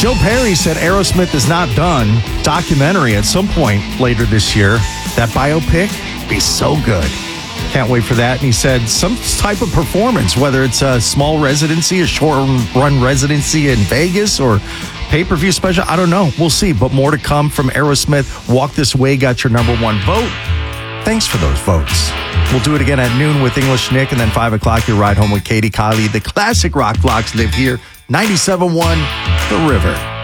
Joe Perry said Aerosmith is not done. Documentary at some point later this year. That biopic be so good. Can't wait for that. And he said some type of performance, whether it's a small residency, a short-run residency in Vegas, or pay-per-view special. I don't know. We'll see. But more to come from Aerosmith. Walk This Way got your number one vote. Thanks for those votes. We'll do it again at noon with English Nick, and then 5 o'clock, your ride home with Katie Kylie. The classic rock vlogs live here. 97.1 The River.